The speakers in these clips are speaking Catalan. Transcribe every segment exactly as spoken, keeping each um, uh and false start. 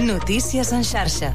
Notícies en xarxa.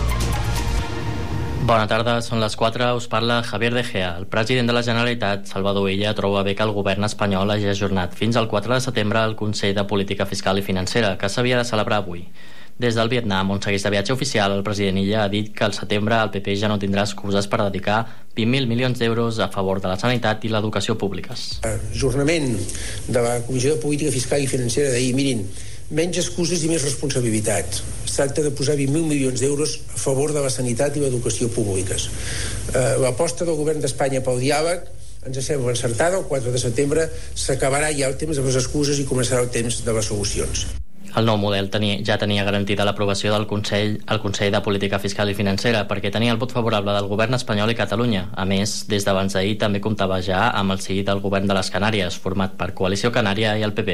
Bona tarda, són les quatre, us parla Javier De Gea. El president de la Generalitat, Salvador Illa, troba bé que el govern espanyol hagi ajornat fins al quatre de setembre el Consell de Política Fiscal i Financera, que s'havia de celebrar avui. Des del Vietnam, on segueix de viatge oficial, el president Illa ha dit que al setembre el P P ja no tindrà excuses per dedicar vint mil milions d'euros a favor de la sanitat i l'educació públiques. Ajornament de la Comissió de Política Fiscal i Financera d'ahir, mirin, menys excuses i més responsabilitat. Es tracta de posar vint mil milions d'euros a favor de la sanitat i l'educació públiques. Eh, l'aposta del govern d'Espanya pel diàleg ens sembla encertada. El quatre de setembre s'acabarà ja el temps de les excuses i començarà el temps de les solucions. El nou model tenia, ja tenia garantida l'aprovació del Consell, el Consell de Política Fiscal i Financera, perquè tenia el vot favorable del govern espanyol i Catalunya. A més, des d'abans d'ahir també comptava ja amb el sí del govern de les Canàries, format per Coalició Canària i el P P.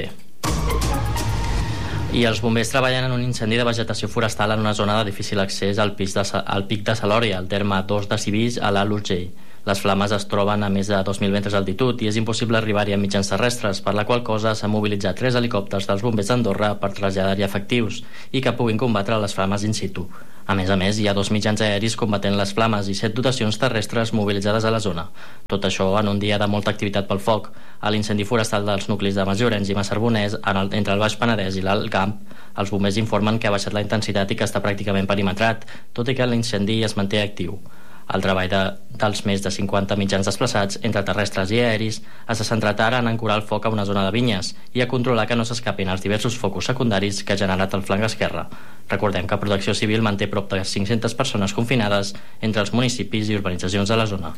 I els bombers treballen en un incendi de vegetació forestal en una zona de difícil accés al, pis de, al Pic de Salòria, al terme dos de Civís, a l'Alt Urgell. Les flames es troben a més de dos mil metres d'altitud i és impossible arribar-hi amb mitjans terrestres, per la qual cosa s'han mobilitzat tres helicòpters dels bombers d'Andorra per traslladar-hi efectius i que puguin combatre les flames in situ. A més a més, hi ha dos mitjans aeris combatent les flames i set dotacions terrestres mobilitzades a la zona. Tot això en un dia de molta activitat pel foc. A l'incendi forestal dels nuclis de Masllorenç i Massarbonès, en el, entre el Baix Penedès i l'Alt Camp, els bombers informen que ha baixat la intensitat i que està pràcticament perimetrat, tot i que l'incendi es manté actiu. El treball de, dels més de cinquanta mitjans desplaçats entre terrestres i aeris s'ha centrat ara en ancorar el foc a una zona de vinyes i a controlar que no s'escapin els diversos focus secundaris que ha generat el flanc esquerre. Recordem que Protecció Civil manté prop de cinc-centes persones confinades entre els municipis i urbanitzacions de la zona.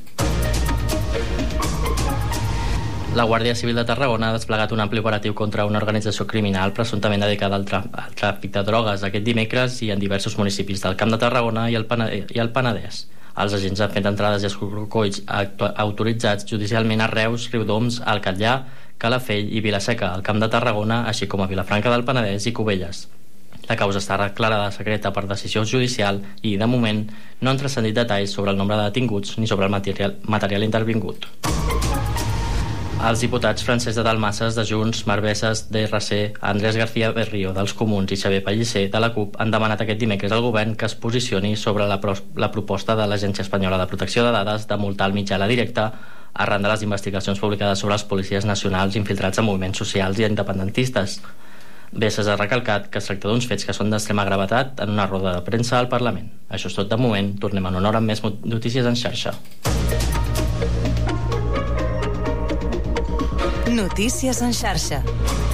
La Guàrdia Civil de Tarragona ha desplegat un ampli operatiu contra una organització criminal presumptament dedicada al, tra al tràfic de drogues aquest dimecres i en diversos municipis del Camp de Tarragona i el, Penedès, i el Penedès. Els agents han fet entrades i escorcolls autoritzats judicialment a Reus, Riudoms, al Catllà, Calafell i Vilaseca, al Camp de Tarragona, així com a Vilafranca del Penedès i Cubelles. La causa està declarada secreta per decisió judicial i, de moment, no han transcendit detalls sobre el nombre de detinguts ni sobre el material, material intervingut. Els diputats Francesc de Dalmases de Junts, Marc Bessas d'R C, Andrés García Berrío dels Comuns i Xavier Pellicer de la CUP han demanat aquest dimecres al govern que es posicioni sobre la, pro la proposta de l'Agència Espanyola de Protecció de Dades de multar el mitjà a la directa arran de les investigacions publicades sobre els policies nacionals infiltrats en moviments socials i independentistes. Bessas ha recalcat que es tracta d'uns fets que són d'extrema gravetat en una roda de premsa al Parlament. Això és tot de moment. Tornem en una hora amb més notícies en xarxa. Notícies en xarxa.